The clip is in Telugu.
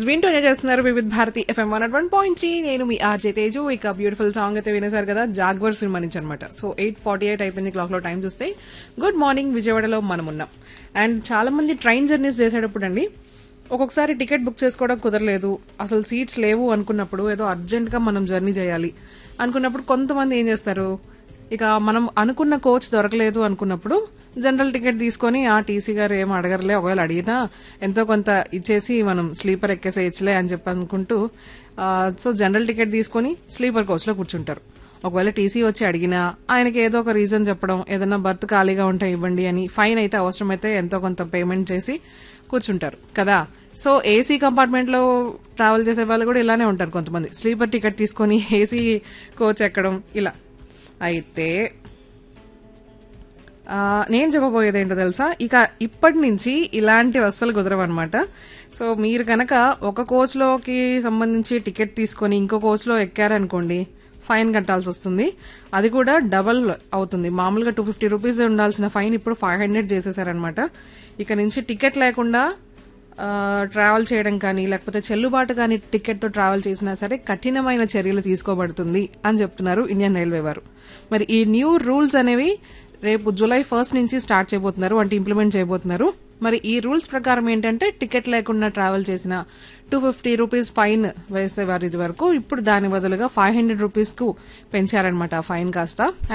వింటూ ఎంజాయ్ చేస్తున్నారు వివిధ్ భారతి ఎఫ్ఎం 101.3. నేను మీ ఆర్జే తేజు. ఇక బ్యూటిఫుల్ సాంగ్ అయితే వినేశారు కదా, జాగ్వర్ సినిమా నుంచి అనమాట. సో 8:48 అయిపోయింది క్లాక్ లో. టైం చూస్తే గుడ్ మార్నింగ్ విజయవాడలో మనం ఉన్నాం. అండ్ చాలా మంది ట్రైన్ జర్నీస్ చేసేటప్పుడు అండి, ఒక్కొక్కసారి టికెట్ బుక్ చేసుకోవడం కుదరలేదు, అసలు సీట్స్ లేవు అనుకున్నప్పుడు, ఏదో అర్జెంట్ గా మనం జర్నీ చేయాలి అనుకున్నప్పుడు కొంతమంది ఏం చేస్తారు, ఇక మనం అనుకున్న కోచ్ దొరకలేదు అనుకున్నప్పుడు జనరల్ టికెట్ తీసుకొని ఆ టీసీ గారు ఏం అడగరలే, ఒకవేళ అడిగినా ఎంతో కొంత ఇచ్చేసి మనం స్లీపర్ ఎక్కేసేయచ్చులే అని చెప్పి అనుకుంటూ సో జనరల్ టికెట్ తీసుకొని స్లీపర్ కోచ్ లో కూర్చుంటారు. ఒకవేళ టీసీ వచ్చి అడిగినా ఆయనకి ఏదో ఒక రీజన్ చెప్పడం, ఏదైనా బర్త్ ఖాళీగా ఉంటే ఇవ్వండి అని, ఫైన్ అయితే అవసరమైతే ఎంతో కొంత పేమెంట్ చేసి కూర్చుంటారు కదా. సో ఏసీ కంపార్ట్మెంట్ లో ట్రావెల్ చేసే వాళ్ళు కూడా ఇలానే ఉంటారు. కొంతమంది స్లీపర్ టికెట్ తీసుకొని ఏసీ కోచ్ ఎక్కడం ఇలా. అయితే నేను చెప్పబోయేది ఏంటో తెలుసా, ఇక ఇప్పటి నుంచి ఇలాంటివి అస్సలు కుదరవన్నమాట. సో మీరు కనుక ఒక కోచ్ లోకి సంబంధించి టికెట్ తీసుకొని ఇంకో కోచ్ లో ఎక్కారనుకోండి, ఫైన్ కట్టాల్సి వస్తుంది. అది కూడా డబల్ అవుతుంది. మామూలుగా 250 రూపీస్ ఉండాల్సిన ఫైన్ ఇప్పుడు 500 చేసేసారనమాట. ఇక నుంచి టికెట్ లేకుండా ట్రావెల్ చేయడం కానీ, లేకపోతే చెల్లుబాటు కానీ టికెట్ తో ట్రావెల్ చేసినా సరే కఠినమైన చర్యలు తీసుకోబడుతుంది అని చెప్తున్నారు ఇండియన్ రైల్వే వారు. మరి ఈ న్యూ రూల్స్ అనేవి రేపు జూలై 1 నుంచి స్టార్ట్ చేయబోతున్నారు, అంటే ఇంప్లిమెంట్ చేయబోతున్నారు. మరి ఈ రూల్స్ ప్రకారం ఏంటంటే టికెట్ లేకుండా ట్రావెల్ చేసిన 250 రూపీస్ ఫైన్ వేసేవారు ఇది వరకు. ఇప్పుడు దాని బదులుగా 500 రూపీస్ కు పెంచారనమాట ఆ ఫైన్ కాస్త.